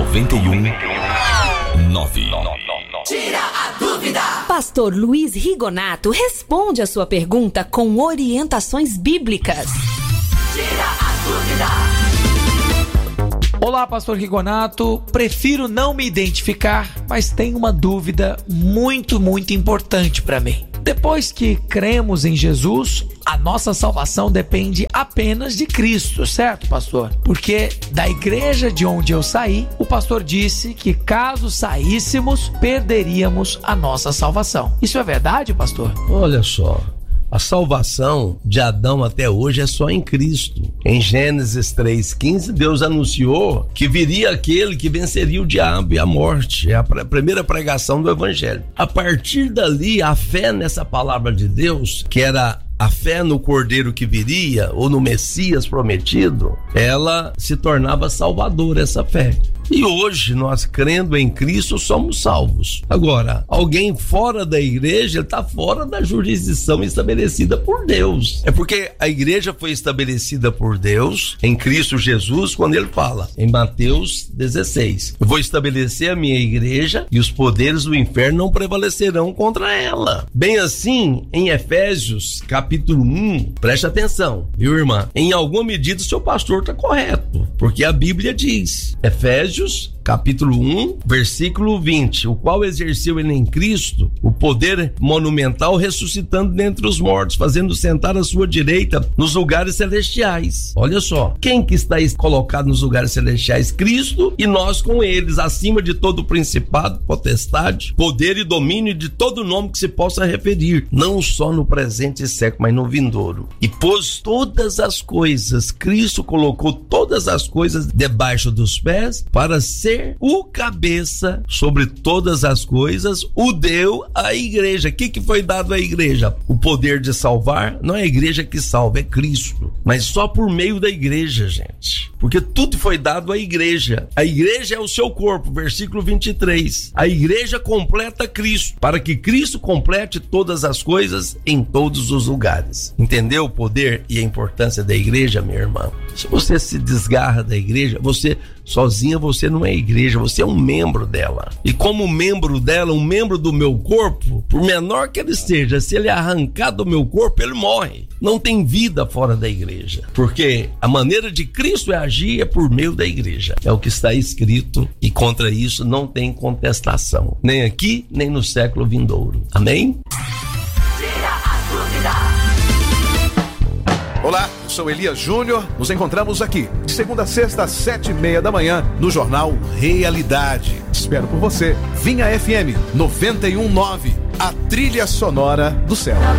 91.9. Tira a dúvida. Pastor Luiz Rigonato responde a sua pergunta com orientações bíblicas. Tira a dúvida. Olá, Pastor Rigonato. Prefiro não me identificar, mas tenho uma dúvida muito importante para mim. Depois que cremos em Jesus, a nossa salvação depende apenas de Cristo, certo, pastor? Porque da igreja de onde eu saí, o pastor disse que caso saíssemos, perderíamos a nossa salvação. Isso é verdade, pastor? Olha só. A salvação de Adão até hoje é só em Cristo. Em Gênesis 3,15, Deus anunciou que viria aquele que venceria o diabo e a morte. É a primeira pregação do Evangelho. A partir dali, a fé nessa palavra de Deus, que era a fé no Cordeiro que viria, ou no Messias prometido, ela se tornava salvadora, essa fé. E hoje, nós crendo em Cristo, somos salvos. Agora, alguém fora da igreja está fora da jurisdição estabelecida por Deus. É porque a igreja foi estabelecida por Deus em Cristo Jesus, quando ele fala em Mateus 16: eu vou estabelecer a minha igreja e os poderes do inferno não prevalecerão contra ela. Bem assim, em Efésios capítulo 1, preste atenção, viu, irmã? Em alguma medida o seu pastor está correto, porque a Bíblia diz, Efésios capítulo 1, versículo 20, o qual exerceu ele em Cristo o poder monumental, ressuscitando dentre os mortos, fazendo sentar à sua direita nos lugares celestiais. Olha só, quem que está colocado nos lugares celestiais? Cristo, e nós com eles, acima de todo principado, potestade, poder e domínio, de todo nome que se possa referir, não só no presente século, mas no vindouro. E pôs todas as coisas, Cristo colocou todas as coisas debaixo dos pés, para ser o cabeça sobre todas as coisas, o deu à igreja. O que foi dado à igreja? O poder de salvar. Não é a igreja que salva, é Cristo, mas só por meio da igreja, gente, porque tudo foi dado à igreja. A igreja é o seu corpo, versículo 23. A igreja completa Cristo, para que Cristo complete todas as coisas em todos os lugares. Entendeu o poder e a importância da igreja, minha irmã? Se você se desgarra da igreja, você sozinha, você não é igreja, você é um membro dela. E como membro dela, um membro do meu corpo, por menor que ele seja, se ele é arrancar do meu corpo, ele morre. Não tem vida fora da igreja, porque a maneira de Cristo agir é por meio da igreja. É o que está escrito, e contra isso não tem contestação, nem aqui, nem no século vindouro. Amém? Tira a dúvida. Olá, eu sou Elias Júnior. Nos encontramos aqui de segunda a sexta às 7:30 da manhã no Jornal Realidade. Espero por você. Vinha FM 91.9, a trilha sonora do céu.